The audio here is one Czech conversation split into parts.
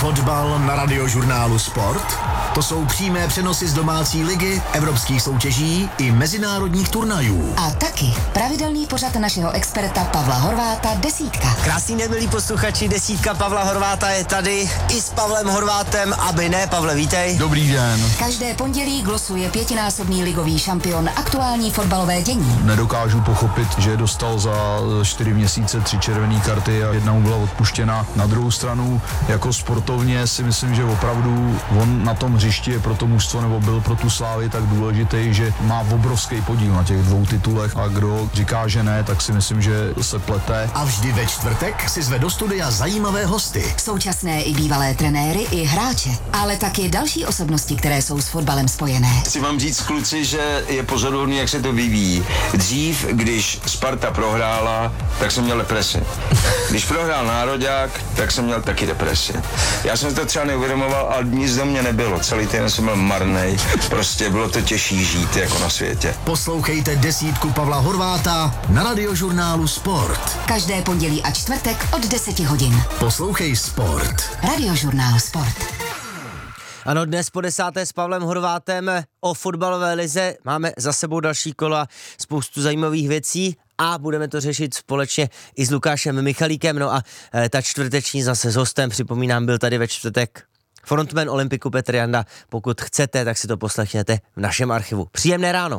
Fotbal na Radiožurnálu Sport? To jsou přímé přenosy z domácí ligy, evropských soutěží i mezinárodních turnajů. A taky pravidelný pořad našeho experta Pavla Horváta Desítka. Krásný den, milí posluchači, Desítka Pavla Horváta je tady i s Pavlem Horvátem, aby ne, Pavle, vítej. Dobrý den. Každé pondělí glosuje 5násobný ligový šampion aktuální fotbalové dění. Nedokážu pochopit, že dostal za 4 měsíce 3 červené karty a jedna mu byla odpuštěna. Na druhou stranu, jako sportovně si myslím, že opravdu on na tom hřišti je pro to mužstvo nebo byl pro tu Slávy tak důležitý, že má obrovský podíl na těch 2 titulech a kdo říká, že ne, tak si myslím, že se plete. A vždy ve čtvrtek si zve do studia zajímavé hosty. Současné i bývalé trenéry i hráče, ale taky další osobnosti, které jsou s fotbalem spojené. Chci vám říct, kluci, že je pozoruhodný, jak se to vyvíjí. Dřív, když Sparta prohrála, tak jsem měl depresi. Když prohrál Nároďák, tak jsem měl taky depresi. Já jsem to třeba neuvědomoval, ale nic do mě nebylo. Celý týden jsem byl marnej. Prostě bylo to těžší žít jako na světě. Poslouchejte Desítku Pavla Horváta na Radiožurnálu Sport. Každé pondělí a čtvrtek od 10 hodin. Poslouchej Sport. Radiožurnál Sport. Ano, dnes po 10. s Pavlem Horvátem o fotbalové lize máme za sebou další kola, spoustu zajímavých věcí a budeme to řešit společně i s Lukášem Michalíkem. No a ta čtvrteční zase s hostem, připomínám, byl tady ve čtvrtek frontman Olympiku Petr Janda. Pokud chcete, tak si to poslechněte v našem archivu. Příjemné ráno.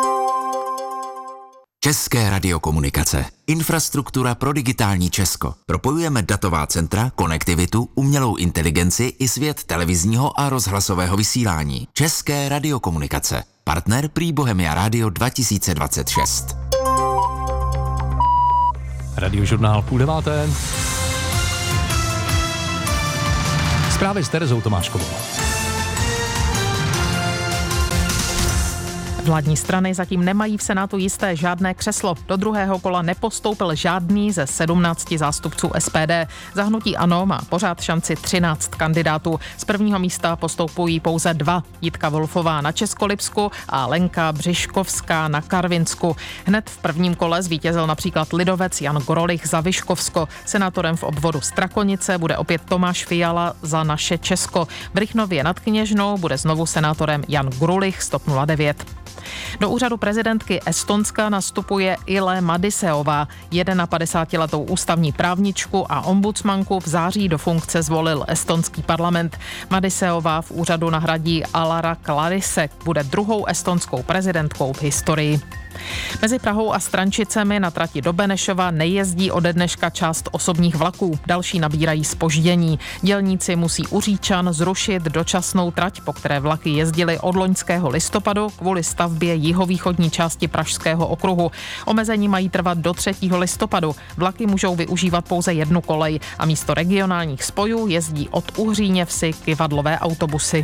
České radiokomunikace. Infrastruktura pro digitální Česko. Propojujeme datová centra, konektivitu, umělou inteligenci i svět televizního a rozhlasového vysílání. České radiokomunikace. Partner Prý Bohemia Radio 2026. Radiožurnál 8:30. Zprávy s Terezou Tomáškovou. Vládní strany zatím nemají v Senátu jisté žádné křeslo. Do druhého kola nepostoupil žádný ze 17 zástupců SPD. Za hnutí ANO má pořád šanci 13 kandidátů. Z prvního místa postoupují pouze 2. Jitka Wolfová na Českolipsku a Lenka Břiškovská na Karvinsku. Hned v prvním kole zvítězil například lidovec Jan Grolich za Vyškovsko. Senátorem v obvodu Strakonice bude opět Tomáš Fiala za Naše Česko. V Rychnově nad Kněžnou bude znovu senátorem Jan Grulich z TOP 09. Do úřadu prezidentky Estonska nastupuje Ile Madiseová. 51letou ústavní právničku a ombudsmanku v září do funkce zvolil estonský parlament. Madiseová v úřadu nahradí Alara Klarisek, bude druhou estonskou prezidentkou v historii. Mezi Prahou a Strančicemi na trati do Benešova nejezdí ode dneška část osobních vlaků. Další nabírají zpoždění. Dělníci musí u Říčan zrušit dočasnou trať, po které vlaky jezdily od loňského listopadu kvůli stavbě jihovýchodní části Pražského okruhu. Omezení mají trvat do 3. listopadu. Vlaky můžou využívat pouze jednu kolej a místo regionálních spojů jezdí od Uhříně Vsi kyvadlové autobusy.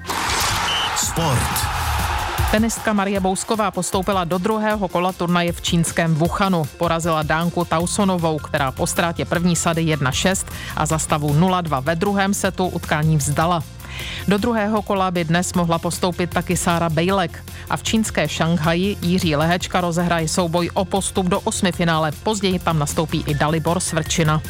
Sport. Tenistka Marie Bousková postoupila do druhého kola turnaje v čínském Wuhanu. Porazila Dánku Tausonovou, která po ztrátě první sady 1-6 a za stavu 0-2 ve druhém setu utkání vzdala. Do druhého kola by dnes mohla postoupit taky Sára Bejlek a v čínské Šanghaji Jiří Lehečka rozehraje souboj o postup do 8finále. Později tam nastoupí i Dalibor Svrčina.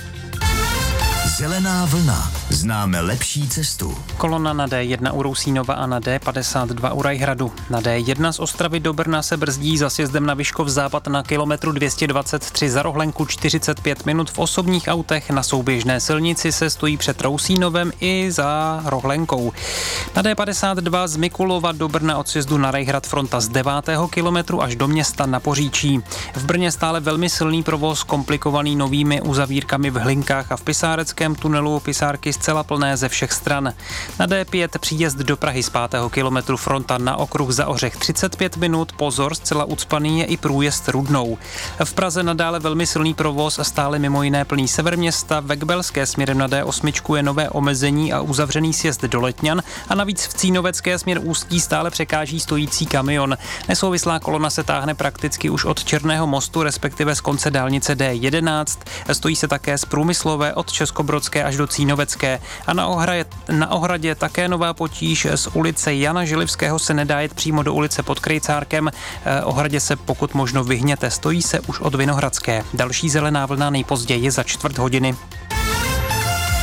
Zelená vlna. Známe lepší cestu. Kolona na D1 u Rousínova a na D52 u Rajhradu. Na D1 z Ostravy do Brna se brzdí za sjezdem na Vyškov západ na kilometru 223 za Rohlenku 45 minut v osobních autech. Na souběžné silnici se stojí před Rousínovem i za Rohlenkou. Na D52 z Mikulova do Brna od sjezdu na Rajhrad fronta z 9. kilometru až do města na Poříčí. V Brně stále velmi silný provoz, komplikovaný novými uzavírkami v Hlinkách a v Pisáreckém tunelu, pisárky zcela plné ze všech stran. Na D5 příjezd do Prahy z 5. kilometru fronta na okruh za Ohřech 35 minut, pozor, zcela ucpaný je i průjezd Rudnou. V Praze nadále velmi silný provoz, stále mimo jiné plný sever města, ve Kbelské směrem na D8 je nové omezení a uzavřený sjezd do Letňan a navíc v Cínovecké směr Ústí stále překáží stojící kamion. Nesouvislá kolona se táhne prakticky už od Černého mostu, respektive z konce dálnice D11. Stojí se také z Průmyslové od Českobrodské až do Cínovecké. A na Ohradě také nová potíž. Z ulice Jana Žilivského se nedá jet přímo do ulice pod Krejcárkem. Ohradě se pokud možno vyhněte. Stojí se už od Vinohradské. Další zelená vlna nejpozději za čtvrt hodiny.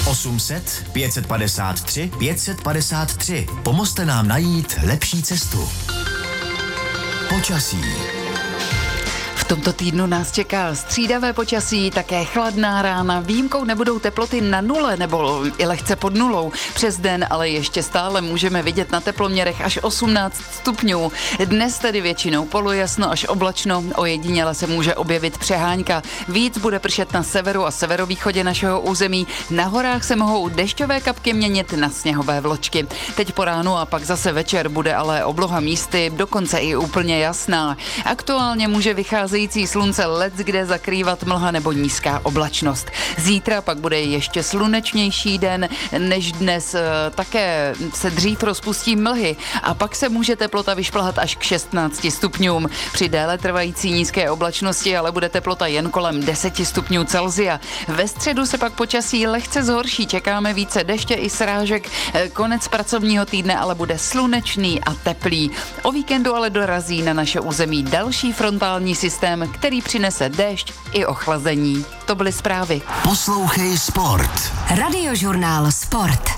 800 553 553. Pomozte nám najít lepší cestu. Počasí. V tomto týdnu nás čeká střídavé počasí, také chladná rána. Výjimkou nebudou teploty na nule nebo i lehce pod nulou. Přes den ale ještě stále můžeme vidět na teploměrech až 18 stupňů. Dnes tedy většinou polojasno až oblačno, ojediněle se může objevit přehánka. Víc bude pršet na severu a severovýchodě našeho území. Na horách se mohou dešťové kapky měnit na sněhové vločky. Teď po ránu a pak zase večer bude ale obloha místy dokonce i úplně jasná. Aktuálně může vycházet slunce leckde zakrývat mlha nebo nízká oblačnost. Zítra pak bude ještě slunečnější den než dnes, také se dřív rozpustí mlhy a pak se může teplota vyšplhat až k 16 stupňům. Při déle trvající nízké oblačnosti ale bude teplota jen kolem 10 stupňů Celsia. Ve středu se pak počasí lehce zhorší, čekáme více deště i srážek. Konec pracovního týdne ale bude slunečný a teplý. O víkendu ale dorazí na naše území další frontální systém, který přinese déšť i ochlazení. To byly zprávy. Poslouchej Sport. Radiožurnál Sport.